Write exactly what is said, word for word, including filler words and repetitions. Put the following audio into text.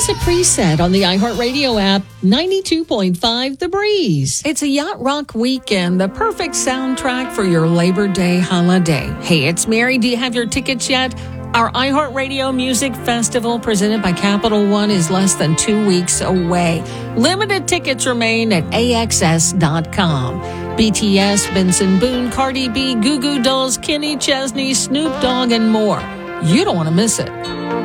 us a preset on the iHeartRadio app, ninety-two point five The Breeze. It's a Yacht Rock weekend, the perfect soundtrack for your Labor Day holiday. Hey, it's Mary. Do you have your tickets yet? Our iHeartRadio Music Festival presented by Capital One is less than two weeks away. Limited tickets remain at A X S dot com. B T S, Benson Boone, Cardi B, Goo Goo Dolls, Kenny Chesney, Snoop Dogg, and more. You don't want to miss it.